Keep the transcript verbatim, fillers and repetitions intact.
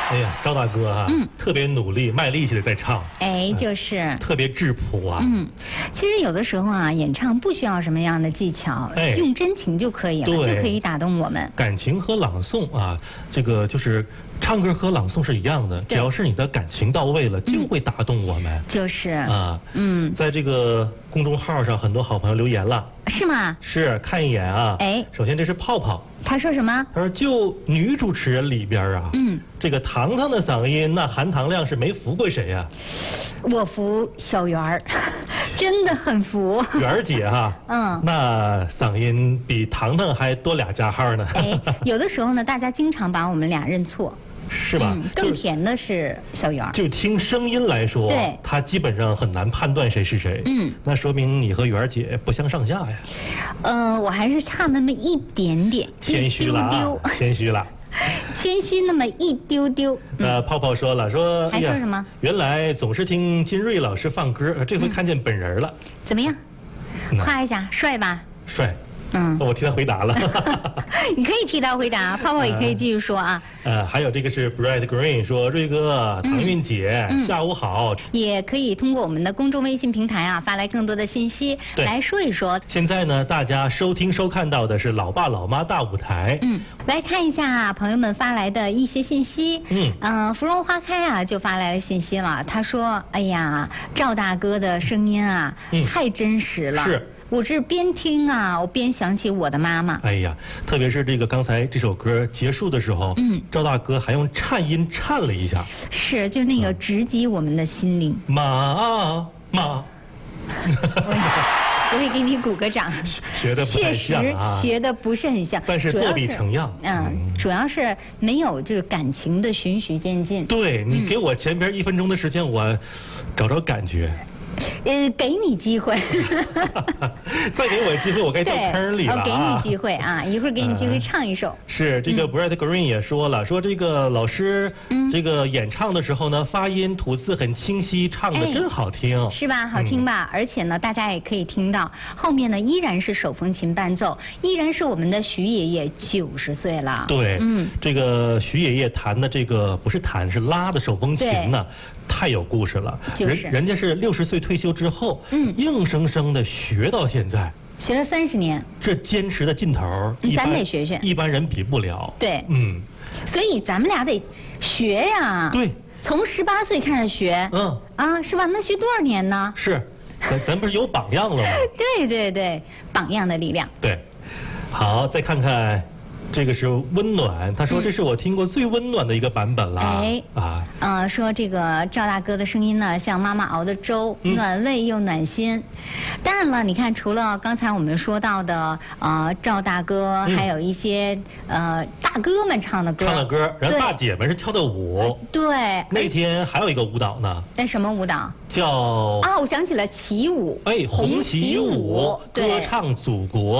哎呀，赵大哥哈、啊， 嗯， 特别努力、卖力气的在唱， 哎，就是、 呃、特别质朴啊。 嗯，其实有的时候啊，演唱不需要什么样的技巧，哎、用真情就可以了，就可以打动我们。 感情和朗诵啊，这个就是唱歌和朗诵是一样的，只要是你的感情到位了，就会打动我们。 就是啊， 嗯， 在这个公众号上，很多好朋友留言了。 是吗？ 是，看一眼啊。 哎， 首先这是泡泡。 他说什么？ 他说就女主持人里边啊，嗯，这个糖糖的嗓音，那含糖量是没服过谁呀、啊？ 我服小圆儿，真的很服。 圆儿姐哈，嗯，那嗓音比糖糖还多俩加号呢。 哎，有的时候呢，大家经常把我们俩认错。 是吧、嗯？ 更甜的是小圆儿。 就听声音来说， 对， 他基本上很难判断谁是谁。嗯，那说明你和圆儿姐不相上下呀。 呃，我还是差那么一点点， 谦虚了啊，谦虚了， 谦虚那么一丢丢。 呃，泡泡说了，说还说什么？ 原来总是听金瑞老师放歌，这回看见本人了， 怎么样？夸一下，帅吧？ 帅。 嗯， 我替他回答了。 你可以替他回答，泡泡也可以继续说啊。 呃，还有这个是 Bright Green 说，瑞哥、唐韵姐、嗯，下午好。 也可以通过我们的公众微信平台啊，发来更多的信息来说一说。 现在呢，大家收听收看到的是老爸老妈大舞台。嗯， 来看一下朋友们发来的一些信息。嗯，呃，芙蓉花开啊，就发来了信息了。他说：“哎呀，赵大哥的声音啊，嗯、太真实了。” 是。 我这边听啊，我边想起我的妈妈。 哎呀，特别是这个刚才这首歌结束的时候，嗯，赵大哥还用颤音颤了一下。 是，就是那个直击我们的心灵。 妈啊妈！ 我也给你鼓个掌。 学的不太像啊， 确实学的不是很像， 但是作比成样。 嗯，主要是没有这个感情的循序渐进。 对，你给我前边一分钟的时间，我找找感觉。 呃，给你机会， 再给我机会，我该掉坑里了、啊。 我给你机会啊，一会儿给你机会唱一首。 嗯、是这个 Bright Green 也说了，说这个老师、嗯、这个演唱的时候呢，发音吐字很清晰，唱的真好听， 哎、是吧？好听吧？嗯、而且呢，大家也可以听到后面呢，依然是手风琴伴奏，依然是我们的徐爷爷九十岁了。 对，嗯，这个徐爷爷弹的这个不是弹是拉的手风琴呢。太有故事了， 就是人人家是六十岁退休之后，嗯，硬生生的学到现在， 学了三十年， 这坚持的劲头， 咱得学学， 一般人比不了。 对， 嗯， 所以咱们俩得学呀。 对， 从十八岁开始学，嗯，啊，是吧？那学多少年呢？ 是，咱咱不是有榜样了吗？ 对对对，榜样的力量。 对，好，再看看。这个是温暖，他说这是我听过最温暖的一个版本了。 哎啊，呃，说这个赵大哥的声音呢，像妈妈熬的粥，嗯、暖胃又暖心。当然了，你看，除了刚才我们说到的呃赵大哥，嗯、还有一些呃大哥们唱的歌， 唱的歌，然后大姐们是跳的舞。 对， 那天还有一个舞蹈呢。 那什么舞蹈？ 叫啊，我想起了旗舞。 哎，红旗舞，歌唱祖国。